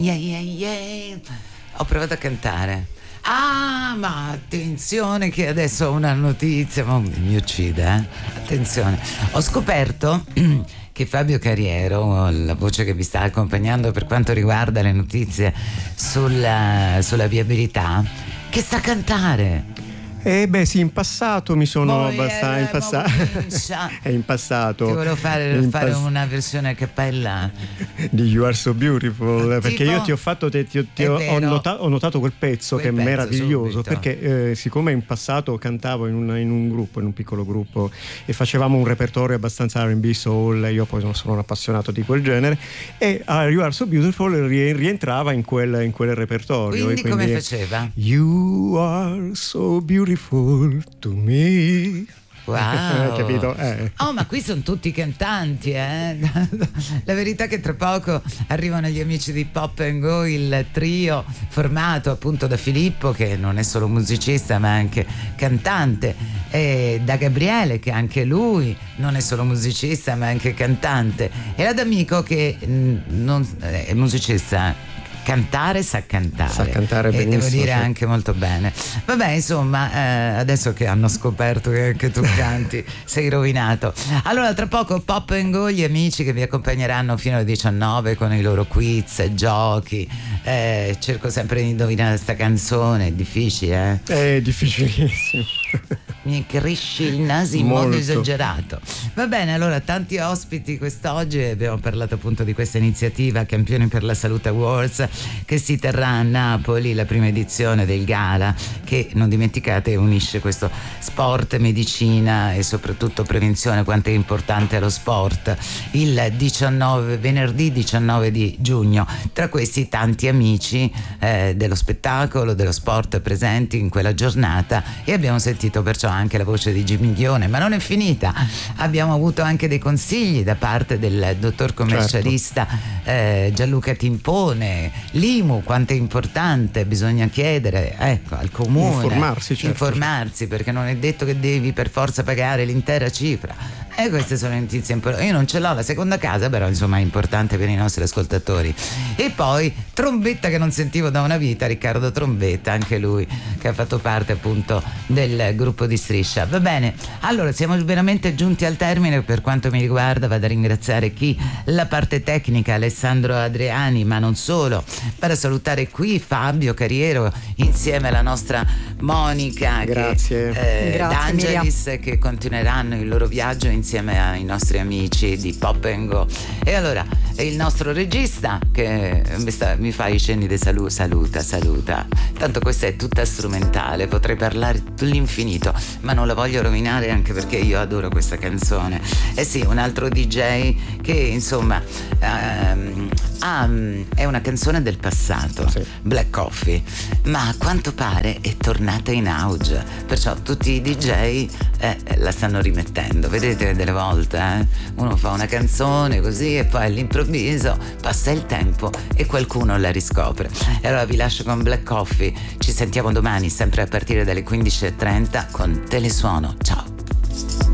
Yeah, yeah, yeah. Ho provato a cantare. Ah, ma attenzione che adesso ho una notizia, ma mi uccide, Attenzione. Ho scoperto che Fabio Cariero, la voce che vi sta accompagnando per quanto riguarda le notizie sulla viabilità, che sa cantare. Beh sì, in passato mi sono abbastanza in passato ti volevo fare una versione a cappella di You Are So Beautiful, tipo, perché io ti ho fatto ho notato quel pezzo che è meraviglioso, subito. Perché siccome in passato cantavo in un piccolo gruppo e facevamo un repertorio abbastanza R&B, soul, io poi non sono un appassionato di quel genere, e You Are So Beautiful rientrava in quel repertorio. Quindi come faceva? You are so beautiful to me. Wow. Capito? Oh, ma qui sono tutti cantanti, La verità è che tra poco arrivano gli amici di Pop and Go, il trio formato appunto da Filippo, che non è solo musicista ma anche cantante, e da Gabriele, che anche lui non è solo musicista ma anche cantante, e da D'Amico, che non è musicista. Sa cantare benissimo, devo dire anche molto bene. Vabbè, insomma, adesso che hanno scoperto che anche tu canti sei rovinato. Allora, tra poco Pop and Go, gli amici che vi accompagneranno fino alle 19 con i loro quiz, giochi. Cerco sempre di indovinare questa canzone, è difficile, È difficilissimo. Mi cresce il naso in modo esagerato. Va bene, allora, tanti ospiti quest'oggi. Abbiamo parlato appunto di questa iniziativa Campioni per la Salute Awards, che si terrà a Napoli, la prima edizione del gala, che non dimenticate unisce questo sport, medicina e soprattutto prevenzione, quanto è importante lo sport, il venerdì 19 di giugno. Tra questi tanti amici dello spettacolo, dello sport presenti in quella giornata, e abbiamo sentito perciò anche la voce di Jimmy Ghione, ma non è finita. Abbiamo avuto anche dei consigli da parte del dottor commercialista Gianluca Timpone. L'IMU, quanto è importante, bisogna chiedere al comune, informarsi, perché non è detto che devi per forza pagare l'intera cifra. E queste sono notizie importanti. Io non ce l'ho la seconda casa, però insomma è importante per i nostri ascoltatori. E poi Trombetta, che non sentivo da una vita, Riccardo Trombetta, anche lui che ha fatto parte appunto del gruppo di Striscia. Va bene, allora siamo veramente giunti al termine. Per quanto mi riguarda vado a ringraziare la parte tecnica, Alessandro Adriani, ma non solo, per salutare qui Fabio Cariero insieme alla nostra Monica, grazie, D'Angelis, che continueranno il loro viaggio insieme ai nostri amici di Pop and Go. E allora il nostro regista che mi fa i cenni di saluta. Tanto questa è tutta strumentale, potrei parlare all'infinito, ma non la voglio rovinare, anche perché io adoro questa canzone. E sì, un altro DJ che insomma è una canzone del passato, sì. Black Coffee, ma a quanto pare è tornata in auge, perciò tutti i DJ la stanno rimettendo. Vedete, delle volte uno fa una canzone così e poi all'improvviso passa il tempo e qualcuno la riscopre. E allora vi lascio con Black Coffee, ci sentiamo domani sempre a partire dalle 15:30 con Telesuono. Ciao.